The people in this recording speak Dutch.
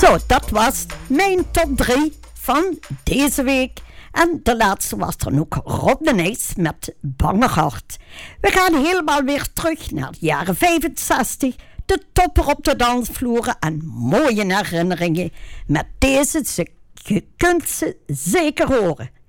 Zo, dat was mijn top 3 van deze week. En de laatste was dan ook Rob de Nijs met Bange Hart. We gaan helemaal weer terug naar de jaren 65. De topper op de dansvloeren en mooie herinneringen. Met deze, je kunt ze zeker horen.